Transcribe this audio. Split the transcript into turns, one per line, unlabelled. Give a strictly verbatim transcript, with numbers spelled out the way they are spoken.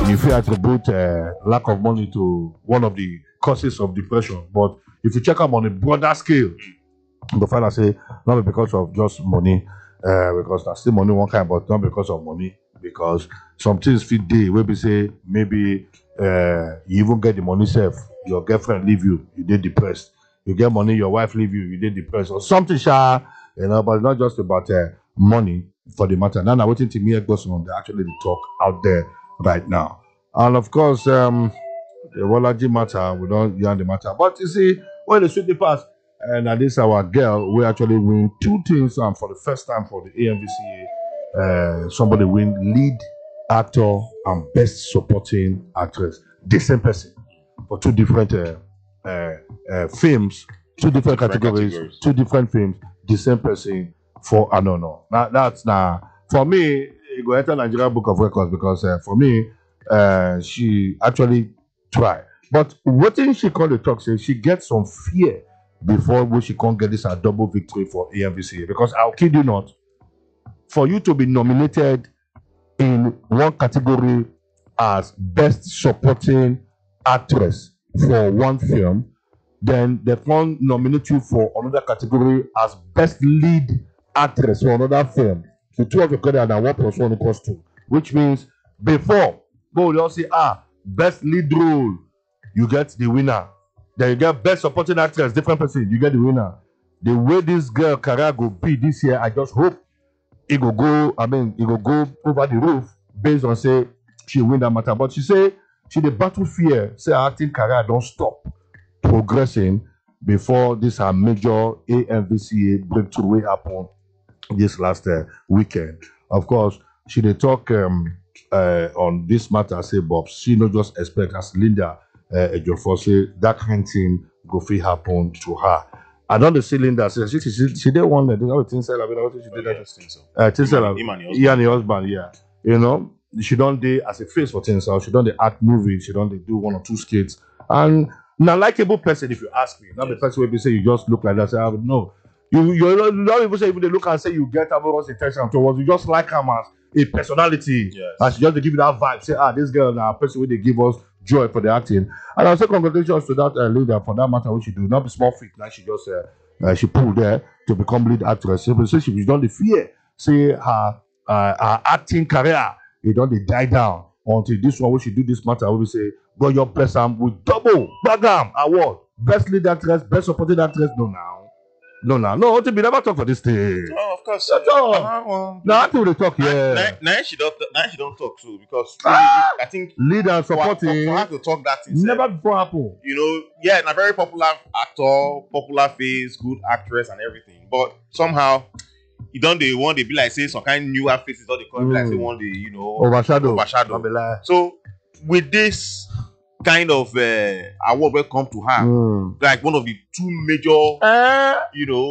if you attribute uh, lack of money to one of the causes of depression, but if you check them on a broader scale, the find I say not because of just money, uh, because that's still money one kind, but not because of money, because some things fit day where we say maybe uh, you even get the money self, your girlfriend leave you, you did depressed. You get money, your wife leave you, you did depressed, or something, sha, you know. But it's not just about uh, money for the matter. Now, now waiting to me goes on. They actually the talk out there right now, and of course, um, the Wolaji matter, we don't yarn the matter. But you see, when the sweet pass, and at this our girl, we actually win two things, and for the first time for the A M V C A, uh, somebody win lead actor and best supporting actress, the same person for two different uh, uh, uh, films, two different, different categories, categories, two different films, the same person for I don't know. Now that's now for me, it go enter Nigeria Book of Records because uh, for me, uh, she actually try. But what thing she called the talk say she gets some fear before when she can't get this a double victory for A M V C A. Because I'll kid you not, for you to be nominated in one category as best supporting actress for one film, then they can nominate you for another category as best lead actress for another film. The two of you together and one plus one equals two, which means before go will all say ah best lead role, you get the winner. Then you get best supporting actress, different person, you get the winner. The way this girl career go be this year, I just hope it go go. I mean, it go go over the roof based on say she win that matter. But she say she the battle fear. Say her acting career don't stop progressing before this her major A M V C A breakthrough will happen this last uh, weekend. Of course, she dey talk um, uh, on this matter. Say Bob, she not just expect as Linda uh, Ejiofor say that kind of thing go fit happen to her. I don't see Linda say she she she did one that did thing sell. I mean, what she did that thing uh, Tinsel,
him and his
yeah, and the husband, yeah. You know, she don't do as a face for Tinsel. She don't dey act movie. She don't dey do one or two skits. And now, likable person, if you ask me, not yes. The person where you say you just look like that. Say, I would know. You you don't even say even they look and say you get amorous intention towards. You just like her as a personality.
Yes.
And she just to give you that vibe. Say, ah, this girl now, person where they give us joy for the acting. And I'll say congratulations to that uh, leader for that matter what she do. Not be small feat. Now she just uh, uh, she pulled there to become lead actress. So say she don't the fear. Say her uh, her acting career, it don't they die down until this one when she do this matter. We say, God, your bless them with double Bagam award, best lead actress, best supporting actress. No now. No, no, no. To be never talk for this thing.
Oh, of course.
That's all. Uh, now I they talk. Yeah.
Now, now she don't. Now she don't talk too because
ah!
I think
lead and supporting.
For, for her to talk that thing.
Never before happen.
You know, yeah, a very popular actor, popular face, good actress, and everything. But somehow, you don't they want to be like say some kind of newer faces. Don't they come mm. like say one day you know
overshadow.
Overshadow. So with this kind of uh, award will come to her, mm. like one of the two major, uh, you know.